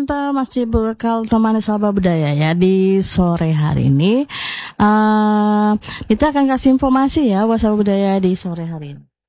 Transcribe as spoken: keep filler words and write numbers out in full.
kita masih bakal temani sahabat budaya ya di sore hari ini. Uh, kita akan kasih informasi ya buat sahabat budaya di sore hari ini.